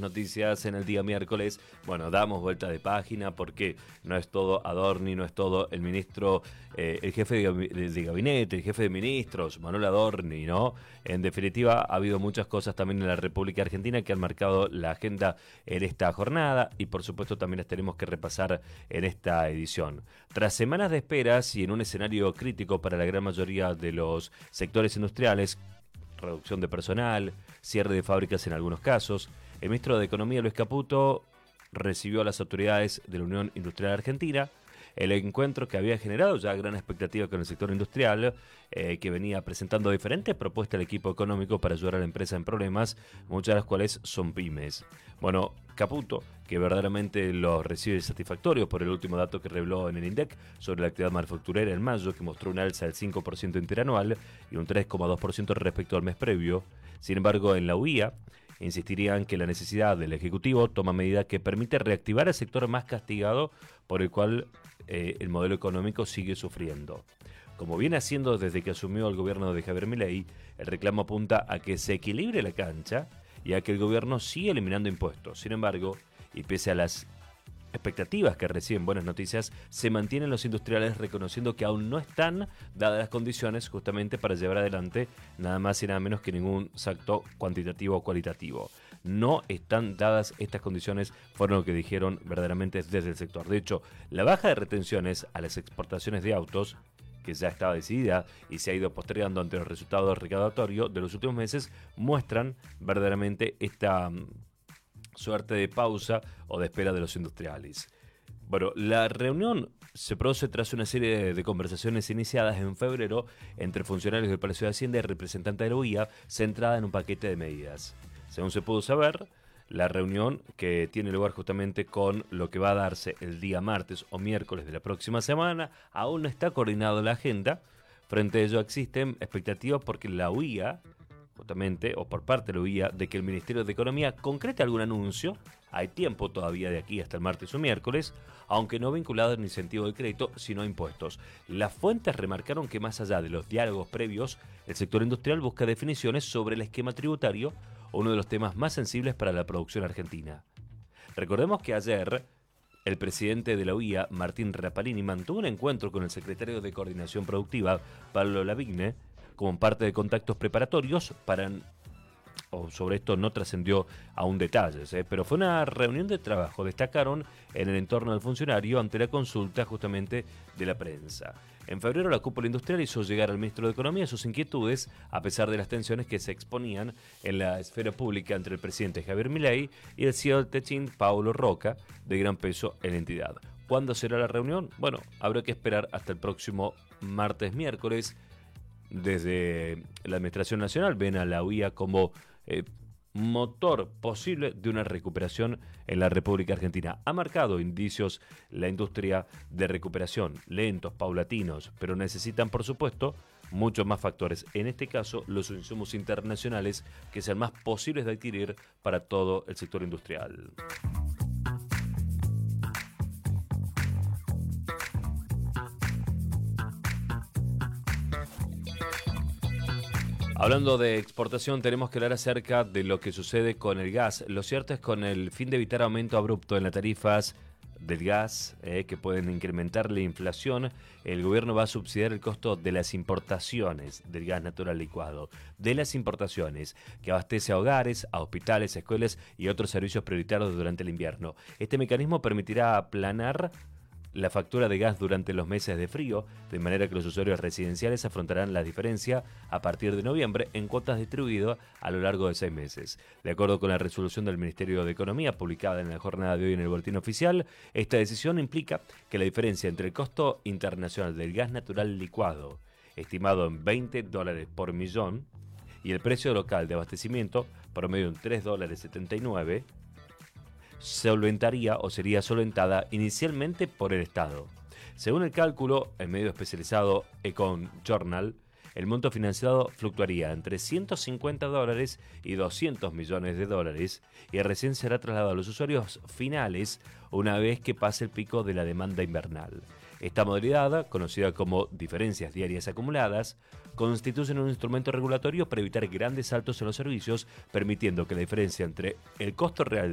noticias en el día miércoles. Bueno, damos vuelta de página porque no es todo Adorni, no es todo el ministro, el jefe de gabinete, el jefe de ministros, Manuel Adorni, ¿no? En definitiva, ha habido muchas cosas también en la República Argentina que han marcado la agenda en esta jornada y por supuesto también las tenemos que repasar en esta edición. Tras semanas de esperas y en un escenario crítico para la gran mayoría de los sectores industriales, reducción de personal, cierre de fábricas en algunos casos, el ministro de Economía, Luis Caputo, recibió a las autoridades de la Unión Industrial Argentina. El encuentro que había generado ya gran expectativa con el sector industrial, que venía presentando diferentes propuestas al equipo económico para ayudar a la empresa en problemas, muchas de las cuales son pymes. Bueno, Caputo, que verdaderamente los recibe satisfactorios por el último dato que reveló en el INDEC sobre la actividad manufacturera en mayo, que mostró un alza del 5% interanual y un 3,2% respecto al mes previo. Sin embargo, en la UIA insistirían que la necesidad del Ejecutivo toma medida que permite reactivar el sector más castigado por el cual el modelo económico sigue sufriendo. Como viene haciendo desde que asumió el gobierno de Javier Milei, el reclamo apunta a que se equilibre la cancha y a que el gobierno siga eliminando impuestos. Sin embargo, y pese a las expectativas que reciben buenas noticias, se mantienen los industriales reconociendo que aún no están dadas las condiciones justamente para llevar adelante nada más y nada menos que ningún salto cuantitativo o cualitativo. No están dadas estas condiciones, fueron lo que dijeron verdaderamente desde el sector. De hecho, la baja de retenciones a las exportaciones de autos, que ya estaba decidida y se ha ido postergando ante los resultados recaudatorios de los últimos meses, muestran verdaderamente esta suerte de pausa o de espera de los industriales. Bueno, la reunión se produce tras una serie de conversaciones iniciadas en febrero entre funcionarios del Palacio de Hacienda y representantes de la UIA, centrada en un paquete de medidas. Según se pudo saber, la reunión, que tiene lugar justamente con lo que va a darse el día martes o miércoles de la próxima semana, aún no está coordinada la agenda. Frente a ello existen expectativas porque la UIA, justamente, o por parte de la UIA, de que el Ministerio de Economía concrete algún anuncio. Hay tiempo todavía de aquí hasta el martes o miércoles, aunque no vinculado en incentivo de crédito, sino a impuestos. Las fuentes remarcaron que más allá de los diálogos previos, el sector industrial busca definiciones sobre el esquema tributario, uno de los temas más sensibles para la producción argentina. Recordemos que ayer el presidente de la UIA, Martín Rapalini, mantuvo un encuentro con el secretario de Coordinación Productiva, Pablo Lavigne, como parte de contactos preparatorios sobre esto no trascendió aún detalles, pero fue una reunión de trabajo, destacaron en el entorno del funcionario ante la consulta justamente de la prensa. En febrero la cúpula industrial hizo llegar al ministro de Economía sus inquietudes, a pesar de las tensiones que se exponían en la esfera pública entre el presidente Javier Milei y el CEO del Techint, Paulo Roca, de gran peso en la entidad. ¿Cuándo será la reunión? Bueno, habrá que esperar hasta el próximo miércoles. Desde la Administración Nacional ven a la UIA como motor posible de una recuperación en la República Argentina. Ha marcado indicios la industria de recuperación, lentos, paulatinos, pero necesitan, por supuesto, muchos más factores. En este caso, los insumos internacionales que sean más posibles de adquirir para todo el sector industrial. Hablando de exportación, tenemos que hablar acerca de lo que sucede con el gas. Lo cierto es que con el fin de evitar aumento abrupto en las tarifas del gas, que pueden incrementar la inflación, el gobierno va a subsidiar el costo de las importaciones del gas natural licuado. De las importaciones, que abastece a hogares, a hospitales, a escuelas y otros servicios prioritarios durante el invierno. Este mecanismo permitirá aplanar la factura de gas durante los meses de frío, de manera que los usuarios residenciales afrontarán la diferencia a partir de noviembre en cuotas distribuidas a lo largo de 6 meses. De acuerdo con la resolución del Ministerio de Economía publicada en la jornada de hoy en el Boletín Oficial, esta decisión implica que la diferencia entre el costo internacional del gas natural licuado, estimado en $20 por millón, y el precio local de abastecimiento, promedio en $3.79, solventaría o sería solventada inicialmente por el Estado. Según el cálculo, el medio especializado Econ Journal, el monto financiado fluctuaría entre $150 y $200 millones y recién será trasladado a los usuarios finales una vez que pase el pico de la demanda invernal. Esta modalidad, conocida como diferencias diarias acumuladas, constituye un instrumento regulatorio para evitar grandes saltos en los servicios, permitiendo que la diferencia entre el costo real